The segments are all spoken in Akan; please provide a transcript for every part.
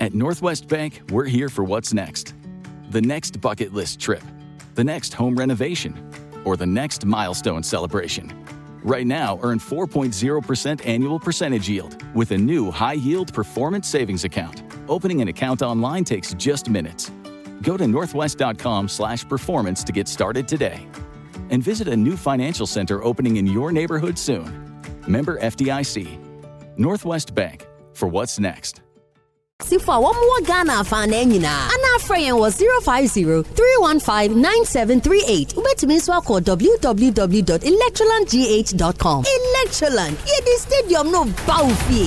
At Northwest Bank, we're here for what's next. The next bucket list trip, the next home renovation, or the next milestone celebration. Right now, earn 4.0% annual percentage yield with a new high-yield performance savings account. Opening an account online takes just minutes. Go to northwest.com/performance to get started today. And visit a new financial center opening in your neighborhood soon. Member FDIC. Northwest Bank, for what's next. Sifa wamuwa Ghana fanenina. Ana Freyan was 050-315-9738. Ubetumi so call www.electrolandgh.com. Electroland, ye the stadium no baufi.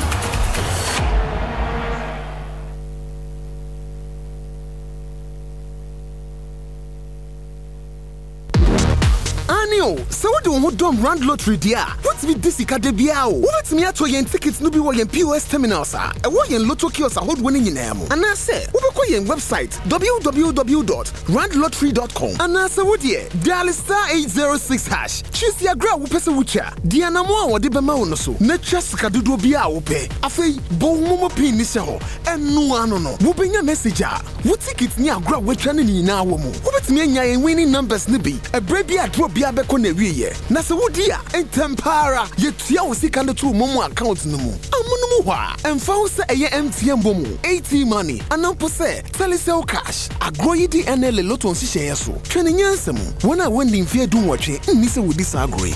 So what do you want Rand Lottery dia? What's with this Ikadebiao? What's me at your tickets no be your POS terminals? A warrior Lotto kiosk hold winning in them. And I say, Ubekoyen website www.randlottery.com. And I say, what ye? Dial *806#. Choose your grab upesa wucha. Diana mo wa de bema wonoso. Nature skadudo bia upe. Afei bo momo pin ni se ho. Enu ano no. Wo benya message a. Wo ticket ni agura wetwa ne nyina wo mu. Ubetimi anya winning numbers ni bi. E brebi adro bia be na wiye na se wodi a entempara yetua wo sika no to momo account no mu amunumu hwa emfa wo se eye MTN bomu 80 money anampo se telecel cash agroyi di NL loton sihye yeso twene nyansem wona woni mfie du nwotwe nni se wodi sa agroyi.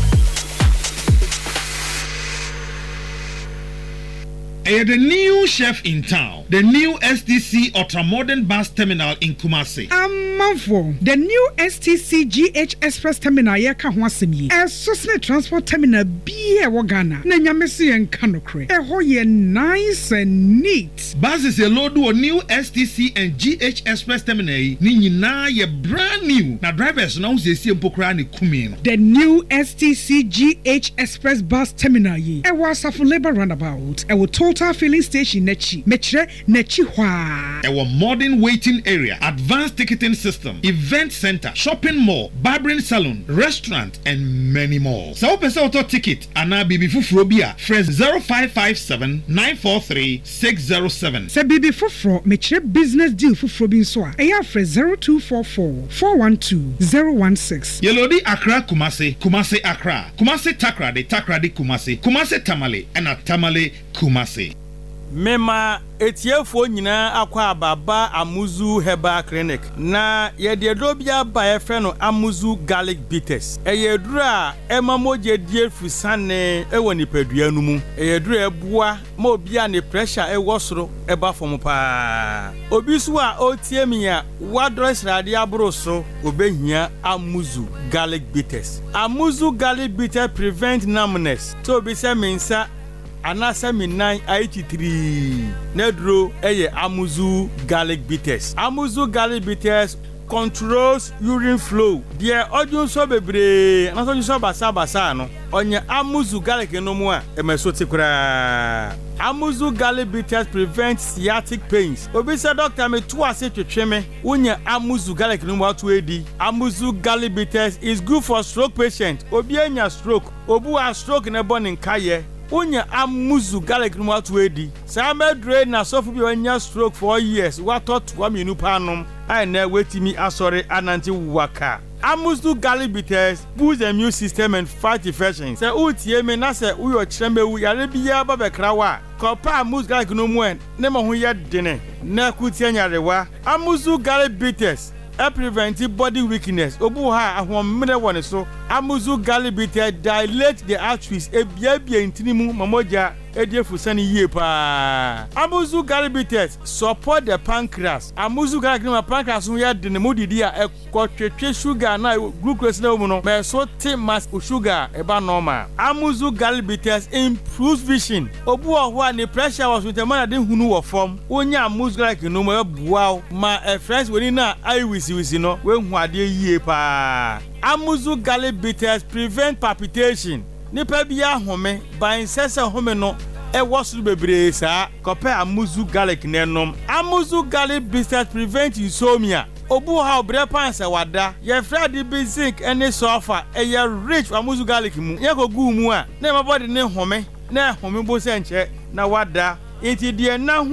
The new chef in town, the new STC Ultramodern Bus Terminal in Kumasi. Manfo, the new STC GH Express Terminal yeka ho asemi. Sosne Transport Terminal biye wo Ghana. Na nyamesi en kanokre. Ho ye nice and neat. Buses a load o new STC and GH Express Terminal ni nyina ye brand new. Na drivers na usesi empokra ni kumi no. The new STC GH Express Bus Terminal yi. Was a labor roundabout. Wo Total Filling Station nechi. Metre nechi hwa. Our modern waiting area, advanced ticketing system, event center, shopping mall, barbering salon, restaurant, and many more. So open auto ticket and now bibi fufuro bia fresh 0557 943 607. Se bibi fufuro metre business deal fufuro bin so a eya fresh 0244 412 016. Yelodi Accra Kumasi, Kumasi Accra, Kumasi Takrade, Takrade Kumasi, Kumasi Tamale, and a Tamale Kumasi. Mema etiefo nyina akwa ababa Amuzu Herbal Clinic na yede dobia ba efre no Amuzu Garlic Bitters eyedura emamoje die fusane ewo nipadua nu mu eyedura ebua ma obia ne pressure ewo soro eba fom pa obisu a otiemia wadros rade abroso obehia Amuzu Garlic Bitters. Amuzu Garlic Bitters prevent numbness to be se mensa anasa minan 83 nedro eye Amuzu Garlic Bitters. Amuzu Garlic Bitters controls urine flow. Die odun so bebre anaso so basa no onye Amuzu Garlic no mu a emesote kura. Amuzu Garlic Bitters prevent sciatic pains. Obi say doctor me to ase twetweme unye Amuzu Garlic no mu atu edi. Amuzu Garlic Bitters is good for stroke patient. Obi anya stroke, obu a stroke na born nkaye. Unya Amuzu Garlic no atu edi. Sa medre na sofu bi wanya stroke for years. What thought wa minu panom. I na wetimi asore ananti waka. Amuzu Garlic Bitters boost the immune system and fight infections. Say utie me na say uyo chembe yare biya ba bekrawa. Kopa Amuzu Garlic no mu en ne mo ho ye dene. Na kutie nyarewa. Amuzu Garlic Bitters prevent body weakness. Obu ha ahomre woni so. Amuzu Garlic Bitters dilate the arteries ebia intinimu mamoja ediefusani yie pa. Amuzu Garlic Bitters support the pancreas. Amuzu Garlic no pancreas no ya de ne modidi a ekotwetwe sugar na glucose na mu no me so te mass sugar eba normal. Amuzu Garlic Bitters improves vision. Obu ho a ne pressure was with the man de hunu wo form. Onya Amuzu Garlic no mo bua ma fresh woni na eye wisi no we hu ade yie pa. Amuzu Garlic Bitters prevent palpitation. Nipa bia home ban sese home no ewosu bebre sa kope Amuzu Garlic nenom. Amuzu Garlic Bitters prevent insomnia. Obu ha obre panse wada ye fredi bi zinc ene sulfur eye rich Amuzu Garlic mu ye ko gu mu a na my body ne home na home bo se nche na wada enti de na